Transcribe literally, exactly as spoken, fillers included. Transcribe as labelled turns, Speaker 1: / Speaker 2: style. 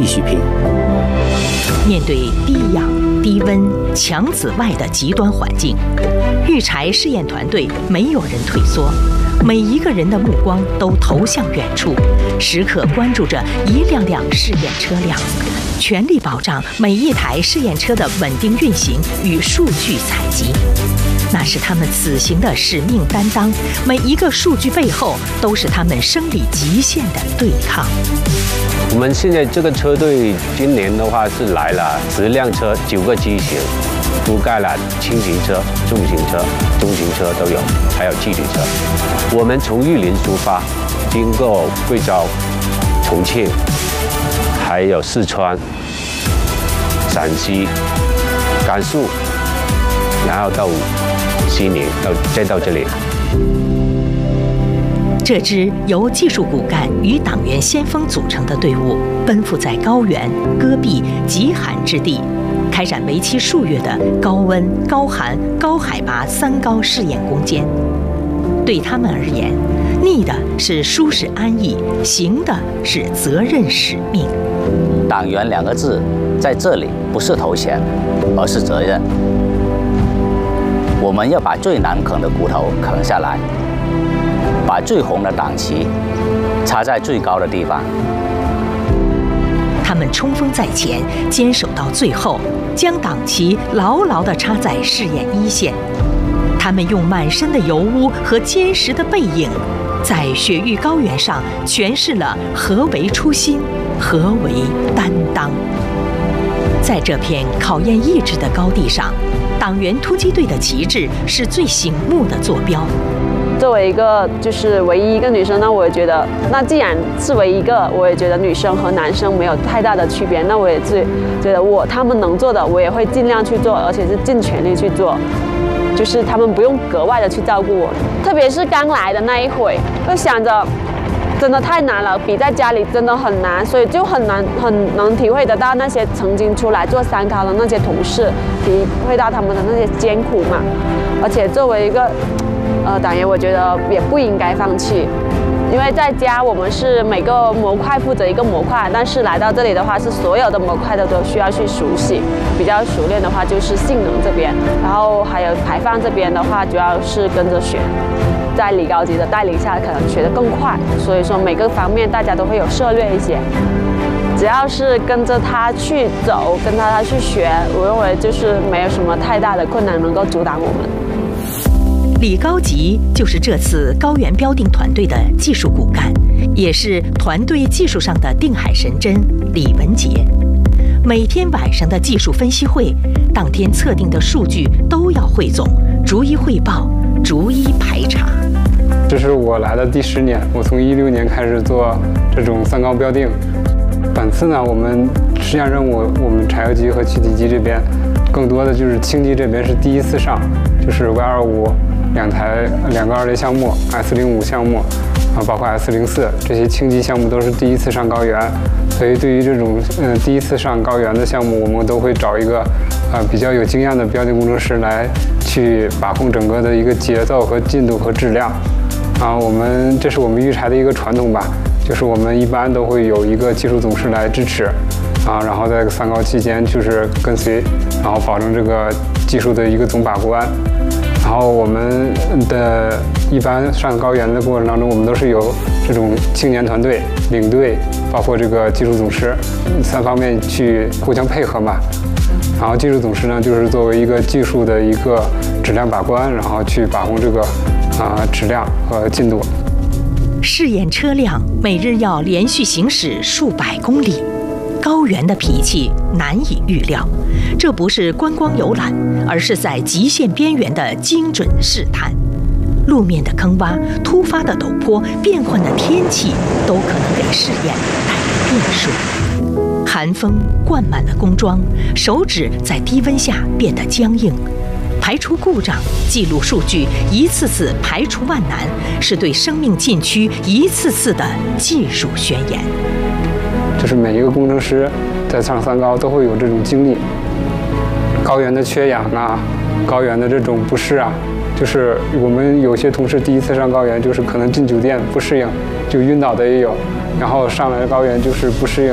Speaker 1: 必需品。
Speaker 2: 面对低氧、低温、强紫外的极端环境，育柴试验团队没有人退缩，每一个人的目光都投向远处，时刻关注着一辆辆试验车辆，全力保障每一台试验车的稳定运行与数据采集。那是他们此行的使命担当，每一个数据背后都是他们生理极限的对抗。
Speaker 3: 我们现在这个车队今年的话是来了十辆车，九个机型，覆盖了轻型车、重型车、中型车都有，还有汽旅车。我们从玉林出发，经过贵州、重庆，还有四川、陕西、甘肃，然后到西宁，到再到这里。
Speaker 2: 这支由技术骨干与党员先锋组成的队伍，奔赴在高原、戈壁、极寒之地，开展为期数月的高温、高寒、高海拔三高试验攻坚。对他们而言，逆的是舒适安逸，行的是责任使命。
Speaker 4: 党员两个字在这里不是头衔，而是责任。我们要把最难啃的骨头啃下来，把最红的党旗插在最高的地方。
Speaker 2: 他们冲锋在前，坚守到最后，将党旗牢牢地插在试验一线。他们用满身的油污和坚实的背影，在雪域高原上诠释了何为初心，何为担当。在这片考验意志的高地上，党员突击队的旗帜是最醒目的坐标。
Speaker 5: 作为一个就是唯一一个女生，那我也觉得，那既然是唯一一个，我也觉得女生和男生没有太大的区别。那我也是觉得我他们能做的，我也会尽量去做，而且是尽全力去做。就是他们不用格外的去照顾我，特别是刚来的那一会，就想着真的太难了，比在家里真的很难，所以就很难很能体会得到那些曾经出来做三高的那些同事，体会到他们的那些艰苦嘛。而且作为一个呃党员，我觉得也不应该放弃。因为在家我们是每个模块负责一个模块，但是来到这里的话是所有的模块的都需要去熟悉。比较熟练的话就是性能这边，然后还有排放这边的话主要是跟着学，在李高级的带领下可能学得更快，所以说每个方面大家都会有涉略一些。只要是跟着他去走，跟着他去学，我认为就是没有什么太大的困难能够阻挡我们。
Speaker 2: 李高级就是这次高原标定团队的技术骨干，也是团队技术上的定海神针李文杰。每天晚上的技术分析会，当天测定的数据都要汇总，逐一汇报，逐一排查。
Speaker 6: 这是我来的第十年，我从一六年开始做这种三高标定。本次呢，我们实验任务，我们柴油机和气体机这边，更多的就是轻机这边是第一次上，就是 V 二十五。两台两个二类项目 ，S 零五项目，啊，包括 S 零四这些轻机项目都是第一次上高原，所以对于这种嗯、呃、第一次上高原的项目，我们都会找一个呃比较有经验的标定工程师来去把控整个的一个节奏和进度和质量。啊，我们这是我们育柴的一个传统吧，就是我们一般都会有一个技术总师来支持，啊，然后在这个三高期间就是跟随，然后保证这个技术的一个总把关。然后我们的一般上高原的过程当中，我们都是有这种青年团队、领队，包括这个技术总师三方面去互相配合嘛。然后技术总师呢，就是作为一个技术的一个质量把关，然后去把控这个啊、呃、质量和进度。
Speaker 2: 试验车辆每日要连续行驶数百公里。高原的脾气难以预料，这不是观光游览，而是在极限边缘的精准试探。路面的坑洼、突发的陡坡、变换的天气，都可能给试验带来变数。寒风灌满了工装，手指在低温下变得僵硬。排除故障、记录数据，一次次排除万难，是对生命禁区一次次的技术宣言。
Speaker 6: 就是每一个工程师在上三高都会有这种经历，高原的缺氧啊，高原的这种不适啊，就是我们有些同事第一次上高原，就是可能进酒店不适应，就晕倒的也有，然后上来高原就是不适应，